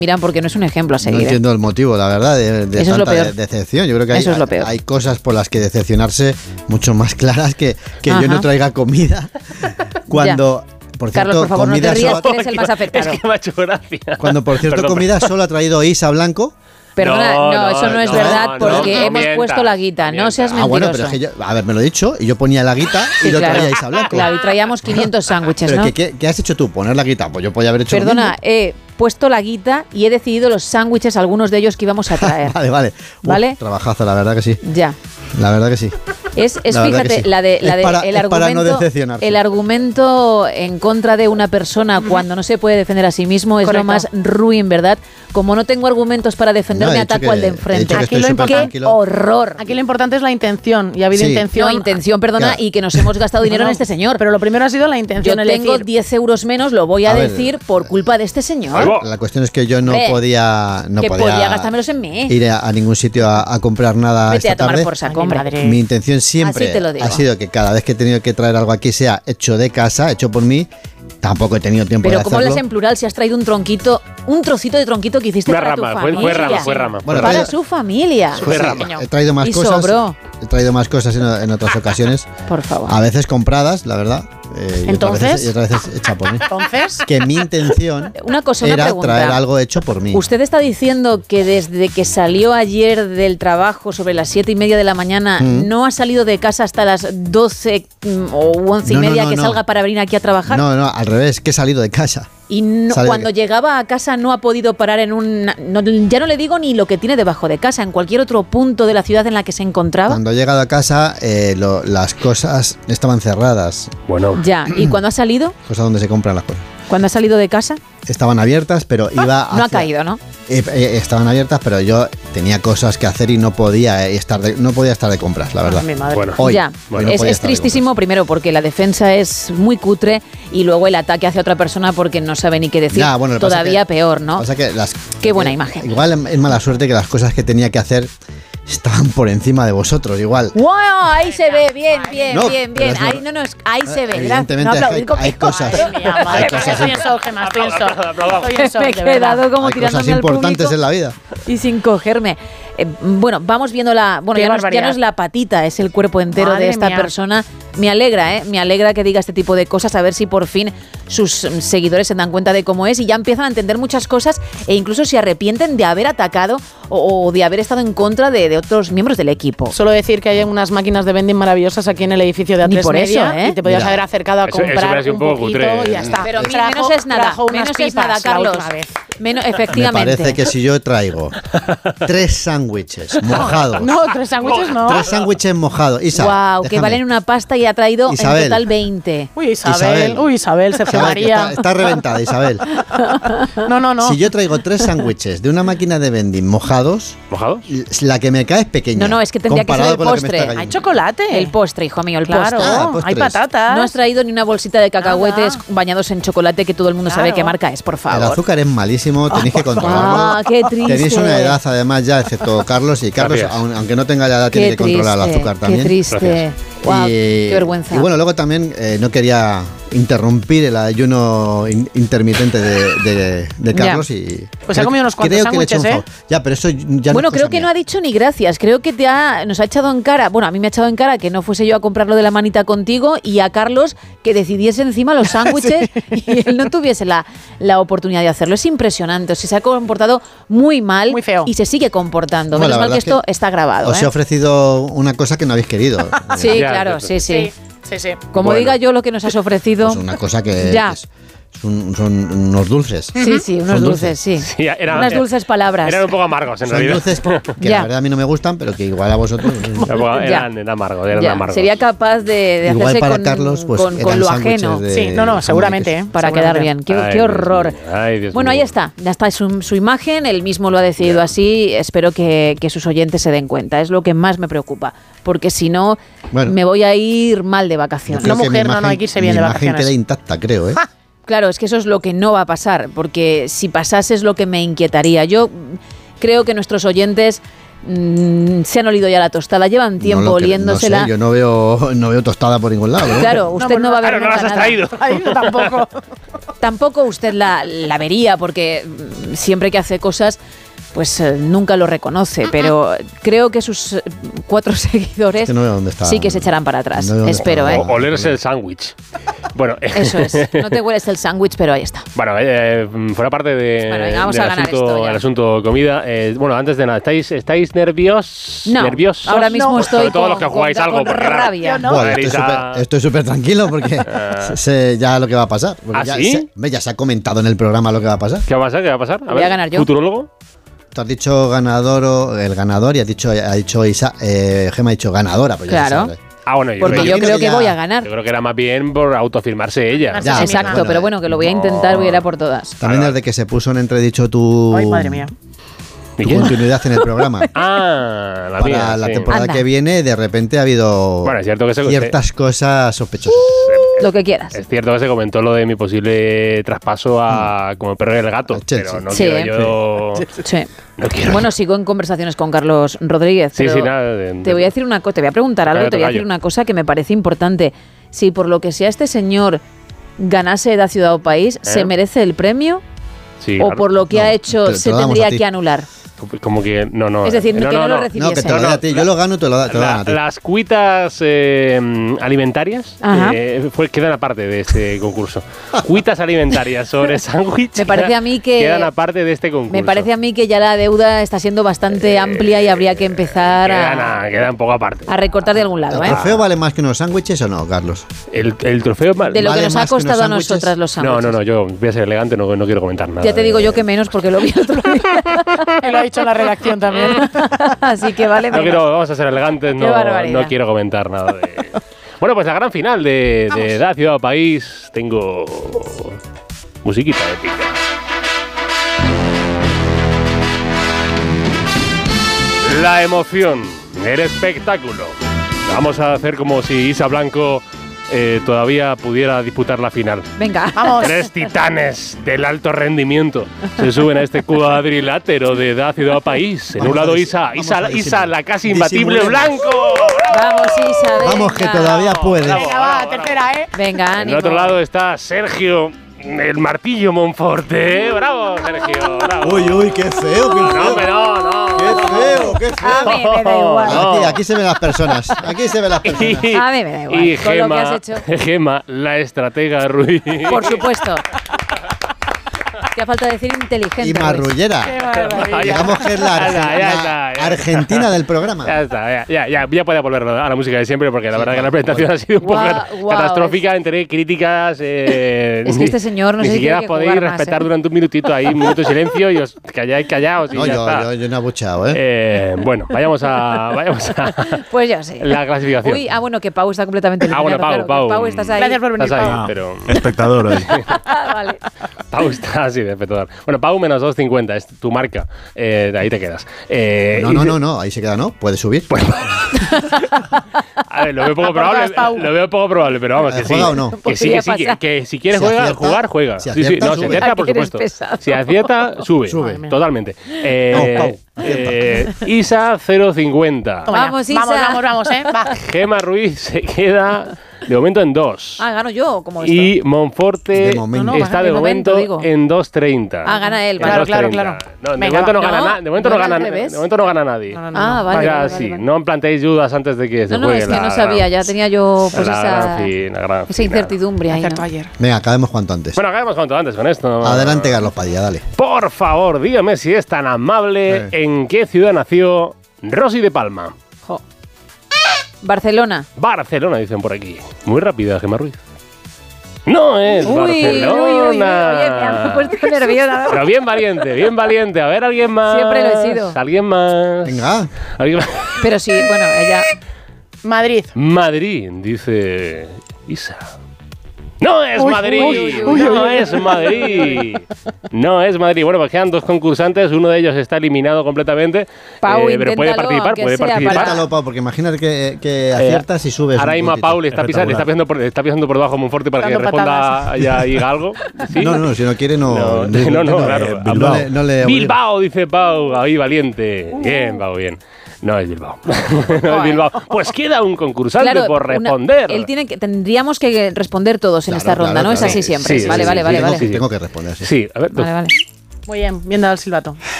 miran porque no es un ejemplo a seguir. No entiendo el motivo, la verdad, de Eso es lo tanta peor. decepción. Yo creo que Eso es lo peor. hay cosas por las que decepcionarse mucho más claras que yo no traiga comida cuando... Por cierto, Carlos, por favor, no te comida rías, solo- que eres el más afectado. Es que me ha hecho gracia. Cuando, por cierto, Perdón, comida solo ha traído Isa Blanco. Perdona, no, eso no es verdad porque no hemos mientas, puesto la guita, no seas mentiroso. Bueno, pero es que yo, a ver, me lo he dicho y yo ponía la guita y Sí, lo claro. traía Isa Blanco. Claro, y traíamos 500 sándwiches, Pero ¿no? ¿qué has hecho tú? ¿Poner la guita? Pues yo podía haber hecho lo Perdona, mismo. he puesto la guita y he decidido los sándwiches, algunos de ellos que íbamos a traer. Vale. ¿Vale? Trabajazo, la verdad que sí. Ya. La verdad que sí. Es La verdad fíjate, que sí. la de Es para- el es para argumento, no decepcionarse. el argumento en contra de una persona cuando no se puede defender a sí mismo es Correcto. lo más ruin, ¿verdad? Como no tengo argumentos para defenderme, No, he dicho ataco que- al de he enfrente. dicho que Aquí estoy lo súper importante- ¡Qué tranquilo. horror! Aquí lo importante es la intención. Y ha habido Sí. intención. No, intención, perdona, Claro. y que nos hemos gastado dinero No, en este señor. Pero lo primero ha sido la yo intención. el tengo decir, 10 euros menos, lo voy a, A ver. decir, por culpa de este señor. Algo. La cuestión es que yo no Hombre, podía que podía gastármelos en mí. ir a ningún sitio a comprar nada Vete esta a tomar tarde. por saco, Ay, mi hombre. madre. Mi intención siempre Así te lo digo. ha sido que cada vez que he tenido que traer algo aquí sea hecho de casa, hecho por mí. Tampoco he tenido tiempo Pero de ¿cómo hacerlo. hablas en plural si has traído un tronquito, un trocito de tronquito que hiciste Una para rama, tu fue familia? rama. Bueno, Para traído- su familia. Fue rama. He traído más Y cosas. sobró. He traído más cosas en otras ocasiones. Por favor. A veces compradas, la verdad. Entonces. Y otras veces hecha por mí. Entonces, Que mi intención Una cosa, una era pregunta. traer algo hecho por mí. ¿Usted está diciendo que desde que salió ayer del trabajo sobre las 7:30 de la mañana no ha salido de casa hasta las 12 o 11 y No, no, media no, que no. salga para venir aquí a trabajar? No, al revés, que he salido de casa. Y no- Sale de cuando que- llegaba a casa no ha podido parar en un... ya no le digo ni lo que tiene debajo de casa, en cualquier otro punto de la ciudad en la que se encontraba. Cuando he llegado a casa, las cosas estaban cerradas. Bueno, Ya, ¿y cuando ha salido? Cosas donde se compran las cosas. ¿Cuando ha salido de casa? Estaban abiertas, pero iba No ha hacia- caído, ¿no? Estaban abiertas, pero yo tenía cosas que hacer y no podía estar de compras, la verdad. mi madre. bueno. Hoy, Ya, hoy no es podía estar de tristísimo primero porque la defensa es muy cutre y luego el ataque hacia otra persona porque no sabe ni qué decir. Ya, bueno, lo que pasa Todavía que- peor, ¿no? Pasa que Qué buena imagen. Igual es mala suerte que las cosas que tenía que hacer estaban por encima de vosotros, igual. ¡Wow! Ahí se ve, bien, bien, No, bien, pero bien. es no- Ahí, ahí se ve. Evidentemente No hay- aplaudir con hay qué cosas. cosa, Madre mía, madre Hay mía, cosas estoy en shock, Gemma, estoy en shock. Aplausos. Estoy en shock, Me he de verdad. quedado como Hay tirándome cosas al importantes público en la vida. y sin cogerme. Bueno, vamos viendo la... Bueno, Qué ya no, es, barbaridad. la patita, es el cuerpo entero Madre de esta mía. persona. Me alegra, Me alegra que diga este tipo de cosas, a ver si por fin sus seguidores se dan cuenta de cómo es y ya empiezan a entender muchas cosas e incluso se arrepienten de haber atacado o de haber estado en conra de otros miembros del equipo. Solo decir que hay unas máquinas de vending maravillosas aquí en el edificio de Ni A3 por Media eso, ¿eh? y te podías Mira. haber acercado a Eso hubiera comprar sido un un poco poquito cutre. y ya está. Pero Trajo- menos es nada, trajo unas menos es pipas nada, la Carlos. última vez. Menos, Me efectivamente. parece que si yo traigo 3 sándwiches mojados. No, 3 sándwiches no. 3 sándwiches mojados. Isa, Wow, que déjame. valen una pasta y ha traído Isabel. en total 20. Uy, Isabel. Isabel. Uy, Isabel, Sergio Isabel, que María. está reventada, Isabel. No. Si yo traigo 3 sándwiches de una máquina de vending mojados, ¿Mojados? la que me cae es pequeña. No, es que tendría que ser comparado el con la que me postre. está Hay cayendo. chocolate. El postre, hijo mío, el Claro, postre. postres. hay patatas. No has traído ni una bolsita de cacahuetes Nada. bañados en chocolate que todo el mundo sabe Claro. qué marca es, por El favor. azúcar es malísimo, tenéis que controlarlo. Ah, qué triste. Tenéis una edad además ya, excepto Carlos, y Carlos, Gracias. aunque no tenga la edad, tiene Qué que controlar el triste, azúcar también. Qué triste. Gracias. Wow, qué vergüenza. Y bueno, luego también no quería interrumpir el ayuno intermitente de Carlos y Pues ha comido unos cuantos creo que le he hecho un sándwiches, favor. Ya, pero eso ya Bueno, no es creo cosa que mía. no ha dicho ni gracias. Creo que nos ha echado en cara. Bueno, a mí me ha echado en cara que no fuese yo a comprarlo de la manita contigo y a Carlos que decidiese encima los sándwiches y él no tuviese la oportunidad de hacerlo. Es impresionante. O sea, se ha comportado muy mal Muy feo. y se sigue comportando. Bueno, Menos la mal que verdad es esto que está grabado. Os he ofrecido una cosa que no habéis querido. Sí, Ya, claro, ya, sí, sí. Sí. Como Bueno. diga yo lo que nos has ofrecido. Pues una cosa que Ya. son unos dulces. Sí, unos Son dulces, sí. Sí, eran- Unas dulces palabras. Eran un poco amargos, en Son realidad. dulces que Ya. la verdad a mí no me gustan, pero que igual a vosotros. Eran amargos, eran Ya, amargos. sería capaz de Igual hacerse para con, Carlos, pues, con eran lo sándwiches ajeno. de- Sí, no, jamón y seguramente, queso. Para seguramente. quedar bien. Qué, Ay, qué Dios horror. mío, ay, Dios Bueno, ahí mío. está. Ya está su imagen. Él mismo lo ha decidido así. Espero que sus oyentes se den cuenta. Es lo que más me preocupa. Porque si no, Bueno. me voy a ir mal de vacaciones. Creo Una que mujer, mi no, hay que irse bien mi de imagen vacaciones. queda intacta, creo, ¿eh? Claro, es que eso es lo que no va a pasar. Porque si pasase es lo que me inquietaría. Yo creo que nuestros oyentes se han olido ya la tostada, llevan tiempo oliéndosela. No sé, yo no veo tostada por ningún lado. Claro, usted no va a ver Claro, no las has traído. Ahí yo tampoco. Tampoco usted la vería, porque siempre que hace cosas, pues nunca lo reconoce, pero creo que sus 4 seguidores no veo dónde está. sí que se echarán para atrás. No veo dónde Espero, está. O olerse el sándwich. Bueno, Eso es. No te hueles el sándwich, pero ahí está. bueno, fuera parte de, Bueno, venga, vamos a ganar esto ya. el asunto comida. Bueno, antes de nada, ¿estáis nerviosos? No, ¿Nerviosos? ahora mismo estoy Sobre todo los que jugáis con algo, porque rabia. ¿no? Bueno, Marisa. estoy súper tranquilo porque sé ya lo que va a pasar. Porque ¿Ah, ya, sí? ya se ha comentado en el programa lo que va a pasar. ¿Qué va a pasar? ¿Qué va a pasar? Voy a ganar yo. ¿Futurólogo? Tú has dicho ganador, el ganador, y ha dicho Isa, Gema ha dicho ganadora. Pues ya Claro. se sabe. Ah, bueno, Porque yo creo creo que que ya- voy a ganar. Yo creo que era más bien por autoafirmarse ella. Ya, sí, Exacto, bueno, pero bueno, que lo voy a intentar, voy a ir a por todas. También desde que se puso en entredicho tu, Ay, madre mía. ¿Y tu qué? continuidad en el programa. Ah, la Para mía. la sí. temporada Anda. que viene, de repente ha habido Bueno, es cierto que ciertas cosas sospechosas. Lo que quieras. Es cierto que se comentó lo de mi posible traspaso a como el perro y el gato, Al Chelsea. pero no Sí. quiero yo. Sí. No quiero. Bueno, sigo en conversaciones con Carlos Rodríguez. Sí, pero sí, nada. te voy a decir una cosa, te voy a preguntar algo, Cállate, te voy a decir gallo. una cosa que me parece importante. Si por lo que sea este señor ganase Da Ciudad o País, ¿se merece el premio? Sí, ¿O claro. por lo que No, ha hecho te se lo damos tendría a ti. que anular? Como que no. Es decir, que no lo recibiese. No, que te lo doy a ti. Yo lo gano, te lo dan a ti. Las cuitas alimentarias Ajá. quedan aparte de este concurso. Cuitas alimentarias sobre sándwich. Me parece a mí que- quedan aparte de este concurso. Me parece a mí que ya la deuda está siendo bastante amplia y habría que empezar quedan un poco aparte. a recortar de algún ¿El lado. ¿eh? trofeo vale más que unos sándwiches o no, Carlos? El trofeo De lo ¿Vale que nos ha más que unos costado a sándwiches? nosotras los sándwiches. No, yo voy a ser elegante, no quiero comentar nada. Ya te digo yo que menos porque lo vi el otro día. Me lo ha dicho en la redacción también. Así que vale. No venga. quiero, vamos a ser elegantes, Qué barbaridad. no quiero comentar nada de. Bueno, pues la gran final de Da Ciudad o País. Tengo musiquita épica. La emoción, el espectáculo. Vamos a hacer como si Isa Blanco todavía pudiera disputar la final. Venga. Vamos. 3 titanes del alto rendimiento se suben a este cuadrilátero de Da Ciudad o País. En un lado Isa, la casi imbatible Disimulemos. Blanco. Vamos, Isa. Venga. Vamos, que todavía puedes. Bravo. Venga, va, tercera, ¿eh? Venga, En ánimo. el otro lado está Sergio, el martillo Monforte. Bravo, Sergio. Bravo. Uy, qué feo, qué No, feo. hombre, no. Qué feo. A mí me da igual. No. Aquí se ven las personas. Aquí se ven las personas. Y, A mí me da igual. y Con lo que has hecho. Gema, la estratega Ruiz. Por supuesto. Hacía falta decir inteligente. Y Luis. marrullera. Qué barbaridad. Digamos que es la Ya está. Argentina del programa. Ya está, ya puede volver a la música de siempre porque la verdad que la presentación ha sido un poco Guau, catastrófica entre críticas. Es que este señor no ni sé si siquiera tiene que podéis jugar más, respetar ¿eh? durante un minutito ahí, un minuto de silencio y os calláis callaos y No, ya está. yo no he abucheado, ¿eh? Bueno, vayamos a Pues yo sí. la clasificación. Uy, bueno, que Pau está completamente eliminado. bueno, Pau, claro, que Pau. Pau, estás ahí. Gracias por venir, Estás ahí, Pau. pero Espectador hoy. Vale. Pau está así de espectacular. Bueno, Pau menos 2.50, es tu marca. De ahí te quedas. No, ahí se queda, ¿no? Puede subir. A ver, lo veo poco Aportas, probable, Pau. lo veo poco probable, pero vamos, que sí. ¿Juega o no? Que sí, Podría que sí, pasar. que si quieres Si acierta, jugar. si Sí, acierta, no, si sube. acierta, por Aquí eres supuesto. pesado. Si acierta, sube. Sube. Totalmente. Pau, Isa 0.50. Toma ya. Vamos, Isa. Vamos, ¿eh? Va. Gema Ruiz se queda de momento en 2. Ah, gano yo, como esto. Y Monforte De momento. está de de momento, momento, digo. en 2.30. Ah, gana él, En vale. Claro, 2.30. claro. No, de Venga, momento no va. gana No, nadie. De momento ¿no no era gana al revés? de momento no gana nadie. No. Ah, vale. Vaya, vale, sí, vale. no planteéis dudas antes de que se No, juegue es que la no sabía, ya tenía yo pues la esa, gran esa final. incertidumbre ahí. Acertó ¿no? ayer. Venga, acabemos cuanto antes. Bueno, acabemos cuanto antes con esto. Adelante, Carlos Padilla, dale. Por favor, dígame si es tan amable en qué ciudad nació Rosy de Palma. Jo. Barcelona. Barcelona, dicen por aquí. Muy rápida, Gemma Ruiz. No es Barcelona. Oye, me han puesto nerviosa. Pero bien valiente. A ver, alguien más. Siempre lo he sido. Alguien más. Venga. ¿Alguien más? Pero sí, bueno, ella. Madrid. Madrid, dice Isa. ¡No es Madrid! ¡No es Madrid! No es Madrid. Bueno, pues quedan 2 concursantes. Uno de ellos está eliminado completamente. Pau, pero puede inténtalo, participar, aunque puede sea participar. para- Inténtalo, Pau, porque imagínate que aciertas y subes. Ahora un mismo a puntito. Pau le está pisando por debajo Monforte para que Dando responda patadas. y diga algo. ¿Sí? No, si no quiere, No, claro. Bilbao. No le obliga. Bilbao, dice Pau, ahí valiente. Bien, Pau, bien. No es Bilbao. No es Bilbao. Pues queda un concursante por responder. Tendríamos que responder todos en esta ronda, ¿no? Es así siempre. Sí, vale. Tengo que responder, sí. Sí, a ver, tú. Vale. Muy bien, bien dado el silbato.